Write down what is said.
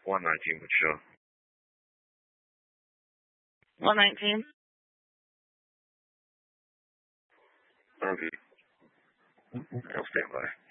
119 would show. 119? Okay. I'll stand by.